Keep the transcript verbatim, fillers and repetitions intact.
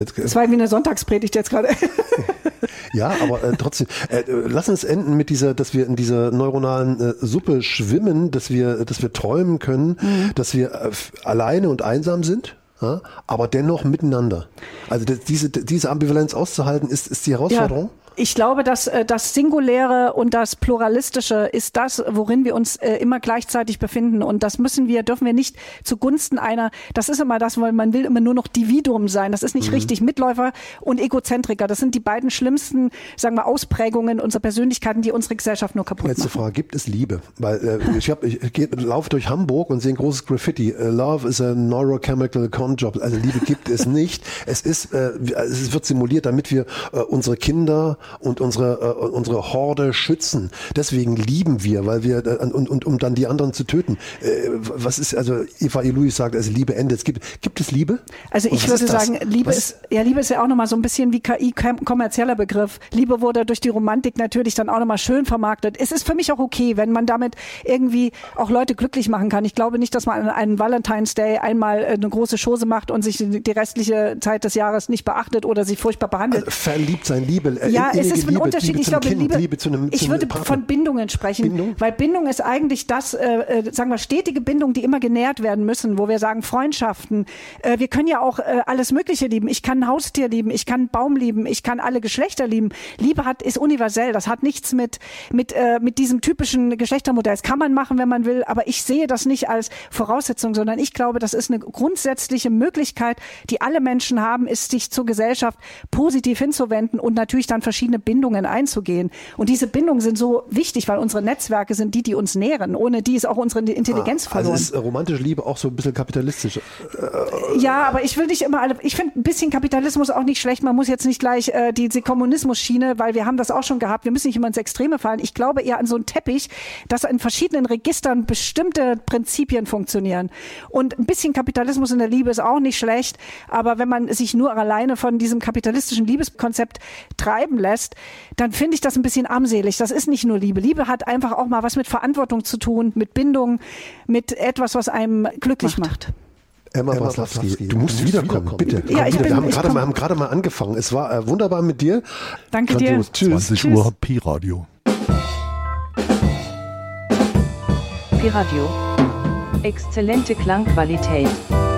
Das war wie eine Sonntagspredigt jetzt gerade. Ja, aber äh, trotzdem, äh, lass uns enden mit dieser, dass wir in dieser neuronalen äh, Suppe schwimmen, dass wir, dass wir träumen können, mhm. dass wir äh, alleine und einsam sind. Ja, aber dennoch miteinander. Also das, diese, diese Ambivalenz auszuhalten, ist, ist die Herausforderung. Ja. Ich glaube, dass äh, das Singuläre und das Pluralistische ist das, worin wir uns äh, immer gleichzeitig befinden. Und das müssen wir, dürfen wir nicht zugunsten einer, das ist immer das, weil man will immer nur noch Dividuum sein. Das ist nicht mhm. richtig. Mitläufer und Egozentriker, das sind die beiden schlimmsten, sagen wir, Ausprägungen unserer Persönlichkeiten, die unsere Gesellschaft nur kaputt Letzte machen. Frage, gibt es Liebe? Weil äh, ich, hab, ich, ich laufe durch Hamburg und sehe ein großes Graffiti. Uh, Love is a neurochemical conjob. Also Liebe gibt es nicht. Es ist, äh, es wird simuliert, damit wir äh, unsere Kinder und unsere uh, unsere Horde schützen. Deswegen lieben wir, weil wir uh, und, und um dann die anderen zu töten. Äh, was ist also Eva Elouis sagt, also Liebe endet. Es gibt gibt es Liebe? Also ich würde sagen, Liebe was? ist ja Liebe ist ja auch nochmal so ein bisschen wie K I kommerzieller Begriff. Liebe wurde durch die Romantik natürlich dann auch nochmal schön vermarktet. Es ist für mich auch okay, wenn man damit irgendwie auch Leute glücklich machen kann. Ich glaube nicht, dass man an einem Valentine's Day einmal eine große Chose macht und sich die restliche Zeit des Jahres nicht beachtet oder sich furchtbar behandelt. Also verliebt sein, Liebe. Äh, ja, es ist ein Liebe, Unterschied. Liebe ich glaube, kind, Liebe, Liebe zu einem, ich zu würde einem von Bindungen sprechen, Bindung? weil Bindung ist eigentlich das, äh, sagen wir, stetige Bindung, die immer genährt werden müssen, wo wir sagen Freundschaften. Äh, wir können ja auch äh, alles Mögliche lieben. Ich kann ein Haustier lieben, ich kann einen Baum lieben, ich kann alle Geschlechter lieben. Liebe hat ist universell. Das hat nichts mit mit äh, mit diesem typischen Geschlechtermodell. Das kann man machen, wenn man will, aber ich sehe das nicht als Voraussetzung, sondern ich glaube, das ist eine grundsätzliche Möglichkeit, die alle Menschen haben, ist sich zur Gesellschaft positiv hinzuwenden und natürlich dann verschiedene Bindungen einzugehen. Und diese Bindungen sind so wichtig, weil unsere Netzwerke sind die, die uns nähren. Ohne die ist auch unsere Intelligenz ah, verloren. Also ist romantische Liebe auch so ein bisschen kapitalistisch? Ja, aber ich will nicht immer alle, ich finde ein bisschen Kapitalismus auch nicht schlecht. Man muss jetzt nicht gleich äh, die, die Kommunismus-Schiene, weil wir haben das auch schon gehabt. Wir müssen nicht immer ins Extreme fallen. Ich glaube eher an so einen Teppich, dass in verschiedenen Registern bestimmte Prinzipien funktionieren. Und ein bisschen Kapitalismus in der Liebe ist auch nicht schlecht. Aber wenn man sich nur alleine von diesem kapitalistischen Liebeskonzept treiben lässt, dann finde ich das ein bisschen armselig. Das ist nicht nur Liebe. Liebe hat einfach auch mal was mit Verantwortung zu tun, mit Bindung, mit etwas, was einem glücklich macht. macht. Emma, Emma Waslawski, du musst wiederkommen, wiederkommen. bitte. Ja, ich wieder. bin, wir haben ich gerade mal, haben gerade mal angefangen. Es war äh, wunderbar mit dir. Danke dir. Tschüss. zwanzig Uhr Pi-Radio. Pi-Radio. Exzellente Klangqualität.